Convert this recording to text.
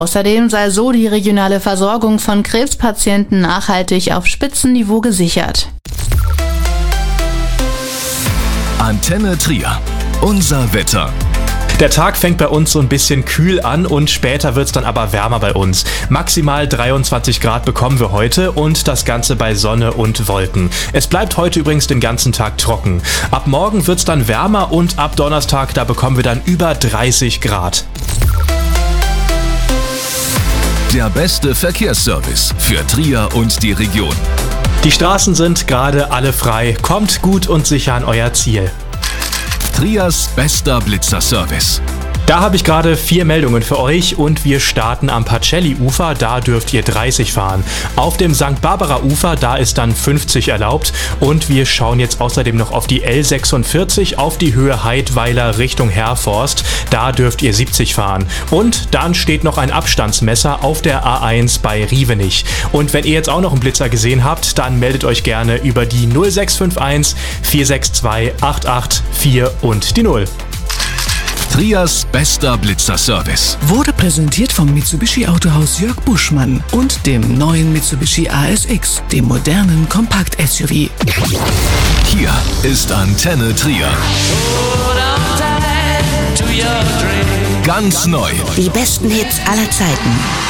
Außerdem sei so die regionale Versorgung von Krebspatienten nachhaltig auf Spitzenniveau gesichert. Antenne Trier. Unser Wetter. Der Tag fängt bei uns so ein bisschen kühl an und später wird's dann aber wärmer bei uns. Maximal 23 Grad bekommen wir heute und das Ganze bei Sonne und Wolken. Es bleibt heute übrigens den ganzen Tag trocken. Ab morgen wird's dann wärmer und ab Donnerstag, da bekommen wir dann über 30 Grad. Der beste Verkehrsservice für Trier und die Region. Die Straßen sind gerade alle frei. Kommt gut und sicher an euer Ziel. Triers bester Blitzerservice. Da habe ich gerade 4 Meldungen für euch und wir starten am Pacelli-Ufer, da dürft ihr 30 fahren. Auf dem St. Barbara-Ufer, da ist dann 50 erlaubt und wir schauen jetzt außerdem noch auf die L46 auf die Höhe Heidweiler Richtung Herforst, da dürft ihr 70 fahren. Und dann steht noch ein Abstandsmesser auf der A1 bei Rievenich. Und wenn ihr jetzt auch noch einen Blitzer gesehen habt, dann meldet euch gerne über die 0651 462 884 und die 0. Triers bester Blitzerservice. Wurde präsentiert vom Mitsubishi Autohaus Jörg Buschmann und dem neuen Mitsubishi ASX, dem modernen Kompakt-SUV. Hier ist Antenne Trier. Ganz neu. Die besten Hits aller Zeiten.